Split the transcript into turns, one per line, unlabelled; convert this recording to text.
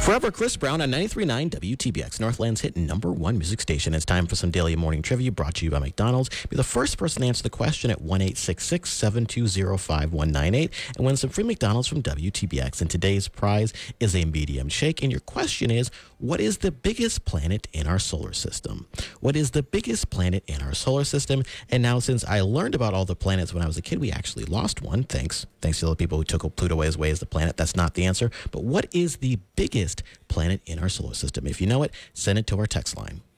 Forever Chris Brown on 93.9 WTBX, Northland's hit #1 music station. It's time for some daily morning trivia brought to you by McDonald's. Be the first person to answer the question at 1-866-720-5198 and win some free McDonald's from WTBX. And today's prize is a medium shake. And your question is, what is the biggest planet in our solar system? What is the biggest planet in our solar system? And now, since I learned about all the planets when I was a kid, we actually lost one. Thanks to the people who took Pluto away as the planet. That's not the answer. But what is the biggest planet in our solar system? If you know it, send it to our text line.